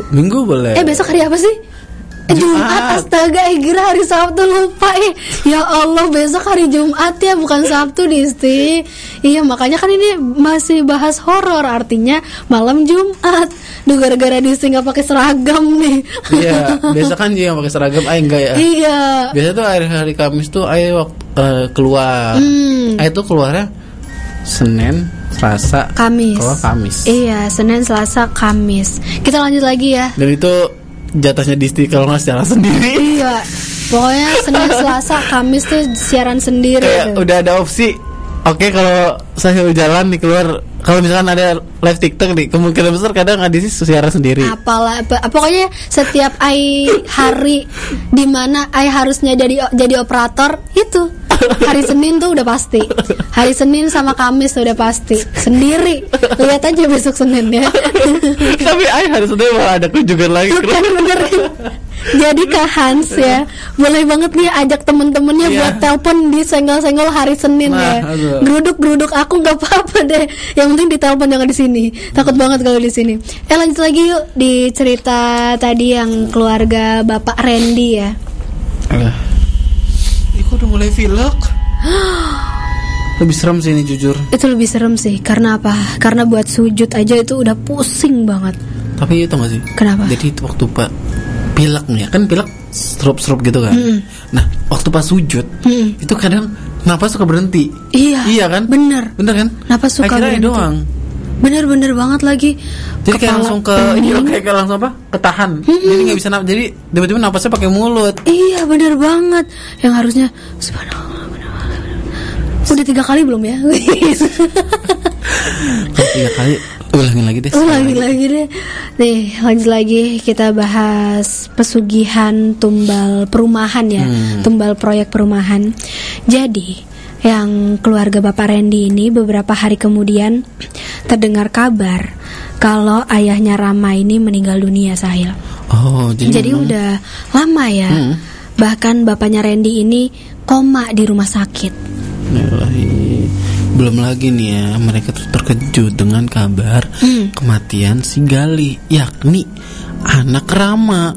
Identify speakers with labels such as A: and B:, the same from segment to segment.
A: Minggu boleh.
B: Besok hari apa sih? Jumat. Astaga, kira hari Sabtu, lupa. Ya Allah, besok hari Jumat ya, bukan Sabtu, Disti. Iya, makanya kan ini masih bahas horor, artinya malam Jumat. Duh, gara-gara Disti nggak pakai seragam nih.
A: Iya, biasa kan dia pakai seragam, enggak ya.
B: Iya.
A: Biasa tuh hari Kamis tuh keluar. Tuh keluarnya Senin, Selasa,
B: Kamis.
A: Keluar Kamis.
B: Iya, Senin, Selasa, Kamis. Kita lanjut lagi ya.
A: Dan itu jatahnya Disti kalau nggak secara sendiri.
B: Iya, pokoknya Senin, Selasa, Kamis tuh siaran sendiri.
A: Kayak udah ada opsi. Oke, kalau saya jalan nih keluar, kalau misalkan ada live TikTok nih, kemungkinan besar kadang ada sih siaran sendiri.
B: Pokoknya setiap hari di mana harusnya jadi operator itu hari Senin tuh udah pasti. Hari Senin sama Kamis tuh udah pasti sendiri. Lihat aja besok Senin ya.
A: Tapi hari Senin malah ada kunjungan lagi.
B: Bener. Jadi Kak Hans ya, boleh banget nih ajak temen-temennya buat telepon di senggol-senggol hari Senin ya. Geruduk aku nggak apa-apa deh. Yang penting ditelepon, jangan di sini. Takut banget kalau di sini. Lanjut lagi yuk di cerita tadi yang keluarga Bapak Randy ya.
A: Kok udah mulai vlog? Lebih serem sih ini jujur. Itu
B: lebih serem sih. Karena apa? Karena buat sujud aja itu udah pusing banget.
A: Tapi itu gak sih?
B: Kenapa?
A: Jadi itu waktu Pak pilek nih ya, kan pilek serup-serup gitu kan. Nah waktu pas sujud itu kadang napas suka berhenti. Iya kan? Bener kan? Napas suka berhenti doang.
B: Bener banget lagi.
A: Jadi kayak langsung kayak langsung apa? Ketahan. Jadi nggak bisa napas. Jadi tiba-tiba napasnya pakai mulut. Iya bener banget. Yang harusnya subhanallah. Udah 3 kali belum ya?
B: 3 kali. Ulangin lagi deh. Nih lanjut lagi, kita bahas pesugihan tumbal perumahan ya. Tumbal proyek perumahan. Jadi yang keluarga Bapak Randy ini beberapa hari kemudian terdengar kabar kalau ayahnya Rama ini meninggal dunia, Sahil. Jadi udah lama ya. Bahkan bapaknya Randy ini koma di rumah sakit. Belum lagi nih ya, mereka tuh terkejut dengan kabar kematian si Gali, yakni anak Rama.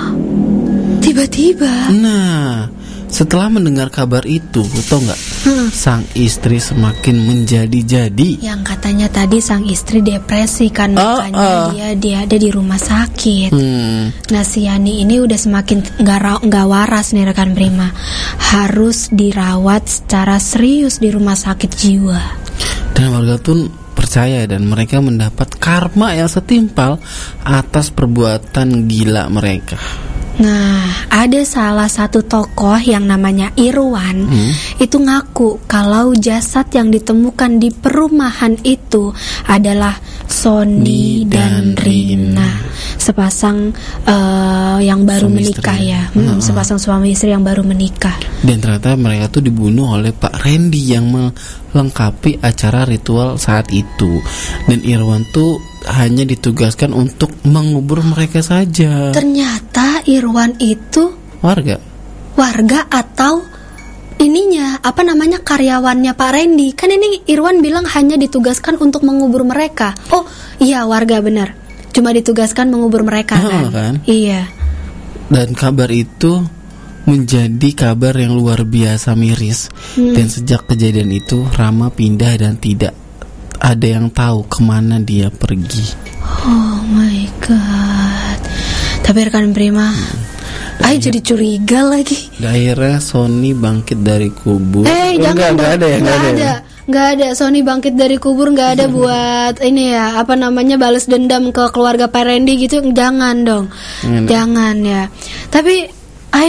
B: Tiba-tiba. Nah, setelah mendengar kabar itu, tau nggak? Sang istri semakin menjadi-jadi. Yang katanya tadi sang istri depresi kan, makanya dia ada di rumah sakit. Nah si Yani ini udah semakin nggak waras nih rekan Prima, harus dirawat secara serius di rumah sakit jiwa. Dan warga pun percaya dan mereka mendapat karma yang setimpal atas perbuatan gila mereka. Nah, ada salah satu tokoh yang namanya Irwan itu ngaku kalau jasad yang ditemukan di perumahan itu adalah Sony dan Rina, sepasang yang baru menikah ya, sepasang suami istri yang baru menikah. Dan ternyata mereka tuh dibunuh oleh Pak Randy yang melengkapi acara ritual saat itu. Dan Irwan tuh hanya ditugaskan untuk mengubur mereka saja. Ternyata Irwan itu warga atau ininya apa namanya karyawannya Pak Randy. Kan ini Irwan bilang hanya ditugaskan untuk mengubur mereka. Oh iya, warga benar. Cuma ditugaskan mengubur mereka kan? Iya. Dan kabar itu menjadi kabar yang luar biasa miris. Dan sejak kejadian itu Rama pindah dan tidak ada yang tahu kemana dia pergi. Oh my god. Tapi rekan Prima, jadi curiga lagi. Akhirnya Sony bangkit dari kubur. Enggak ada. Sony bangkit dari kubur nggak ada buat ini ya, apa namanya, balas dendam ke keluarga Pak Randy gitu. Jangan dong. Jangan ya. Tapi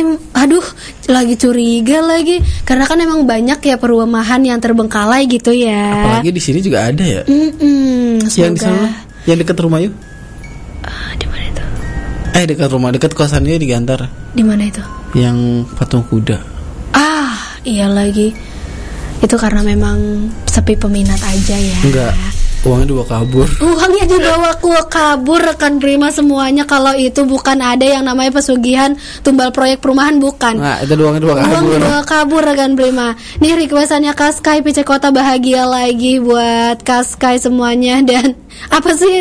B: lagi curiga lagi karena kan emang banyak ya perumahan yang terbengkalai gitu ya. Apalagi di sini juga ada ya. Yang di sana, yang dekat rumah yuk. Di mana itu? Dekat rumah, dekat kosannya di Gantar. Di mana itu? Yang patung kuda. Iya lagi. Itu karena memang sepi peminat aja ya. Enggak. Uangnya dibawa kabur. Uangnya dibawa kabur rekan Prima semuanya. Kalau itu bukan ada yang namanya pesugihan tumbal proyek perumahan, bukan. Nah, itu uangnya dibawa kabur. Uang dibawa kabur rekan Prima. Nih requestannya Kaskai PC Kota bahagia lagi buat Kaskai semuanya. Dan apa sih